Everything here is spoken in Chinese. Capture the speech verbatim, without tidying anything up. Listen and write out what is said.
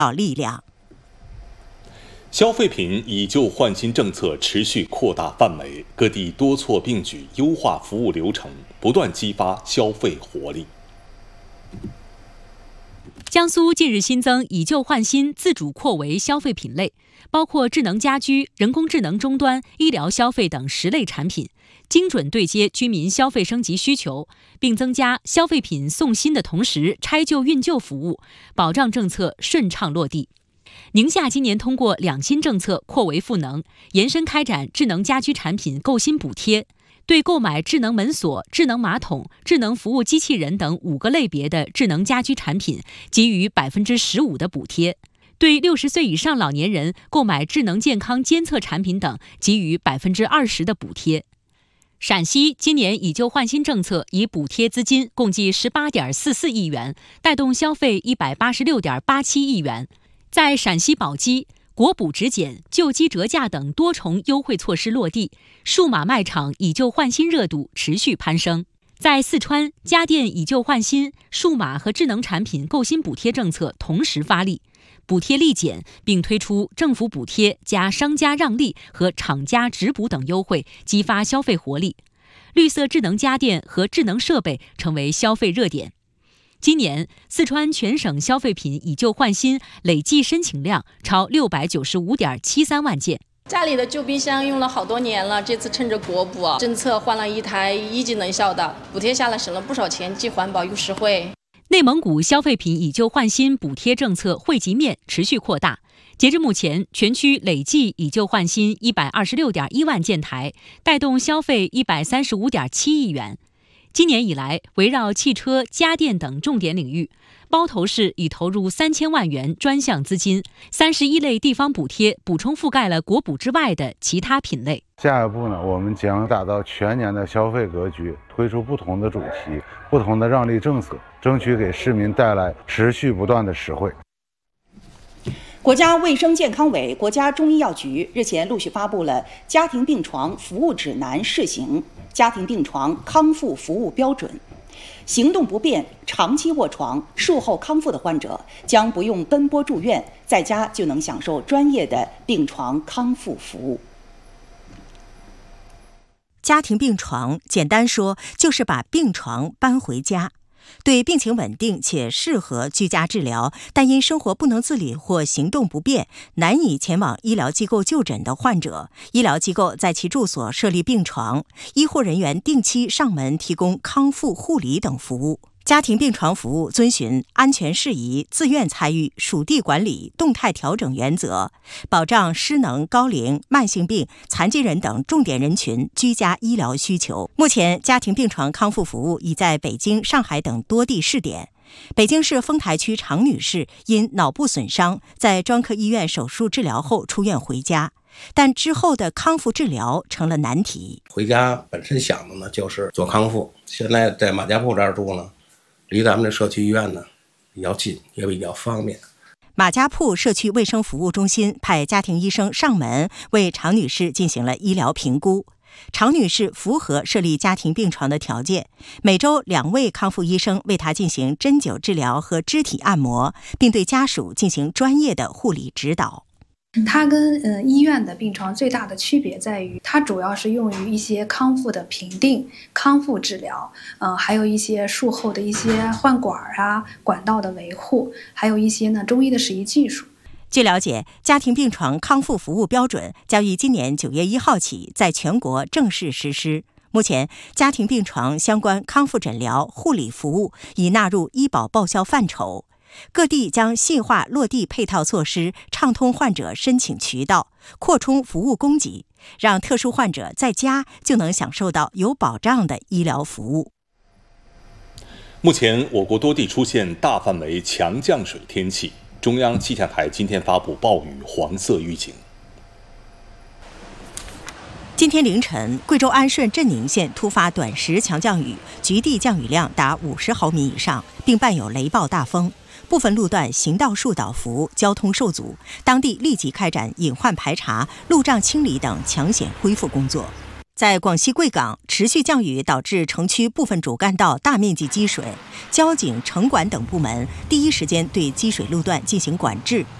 力量。 消费品以旧换新政策持续扩大范围，各地多措并举，优化服务流程，不断激发消费活力。 江苏近日新增以旧换新自主扩围消费品类，包括智能家居、人工智能终端、医疗消费等十类产品，精准对接居民消费升级需求，并增加消费品送新的同时拆旧运旧服务，保障政策顺畅落地。宁夏今年通过两新政策扩围赋能，延伸开展智能家居产品购新补贴，对购买智能门锁、智能马桶、智能服务机器人等五个类别的智能家居产品给予百分之十五的补贴，对六十岁以上老年人购买智能健康监测产品等给予百分之二十的补贴。陕西今年以旧换新政策以补贴资金共计十八点四四亿元，带动消费一百八十六点八七亿元。在陕西宝鸡，国补直减、旧机折价等多重优惠措施落地，数码卖场以旧换新热度持续攀升。在四川，家电以旧换新、数码和智能产品购新补贴政策同时发力，补贴立减，并推出政府补贴加商家让利和厂家直补等优惠，激发消费活力。绿色智能家电和智能设备成为消费热点。今年，四川全省消费品以旧换新累计申请量超六百九十五点七三万件。 家里的旧冰箱用了好多年了，这次趁着国补政策换了一台一级能效的，补贴下来省了不少钱，既环保又实惠。 内蒙古消费品以旧换新补贴政策惠及面持续扩大，截至目前，全区累计以旧换新一百二十六点一万件台，带动消费一百三十五点七亿元。今年以来，围绕汽车、家电等重点领域，包头市已投入三千万元专项资金，三十一类地方补贴补充覆盖了国补之外的其他品类。 下一步呢，我们将打造全年的消费格局，推出不同的主题、不同的让利政策，争取给市民带来持续不断的实惠。 国家卫生健康委、国家中医药局日前陆续发布了《家庭病床服务指南试行》《家庭病床康复服务标准》，行动不便、长期卧床、术后康复的患者将不用奔波住院，在家就能享受专业的病床康复服务。家庭病床，简单说就是把病床搬回家。对病情稳定且适合居家治疗，但因生活不能自理或行动不便，难以前往医疗机构就诊的患者，医疗机构在其住所设立病床，医护人员定期上门提供康复护理等服务。家庭病床服务遵循安全适宜、自愿参与、属地管理、动态调整原则，保障失能、高龄、慢性病、残疾人等重点人群居家医疗需求。目前，家庭病床康复服务已在北京、上海等多地试点。北京市丰台区常女士因脑部损伤，在专科医院手术治疗后出院回家，但之后的康复治疗成了难题。 回家本身想的呢就是做康复，现在在马家铺这儿住呢，离咱们的社区医院呢比较近，也比较方便。 马家铺社区卫生服务中心派家庭医生上门为常女士进行了医疗评估。常女士符合设立家庭病床的条件，每周两位康复医生为她进行针灸治疗和肢体按摩，并对家属进行专业的护理指导。 它跟呃医院的病床最大的区别在于，它主要是用于一些康复的评定、康复治疗，呃，还有一些术后的一些换管啊、管道的维护，还有一些呢中医的实习技术。 据了解，家庭病床康复服务标准将于今年九月一号起在全国正式实施。目前，家庭病床相关康复诊疗、护理服务已纳入医保报销范畴。各地将细化落地配套措施，畅通患者申请渠道，扩充服务供给，让特殊患者在家就能享受到有保障的医疗服务。 目前，我国多地出现大范围强降水天气。中央气象台今天发布暴雨黄色预警。 今天凌晨，贵州安顺镇宁县突发短时强降雨，局地降雨量达五十毫米以上，并伴有雷暴大风，部分路段行道树倒伏，交通受阻，当地立即开展隐患排查、路障清理等抢险恢复工作。 在广西贵港，持续降雨导致城区部分主干道大面积积水，交警、城管等部门第一时间对积水路段进行管制。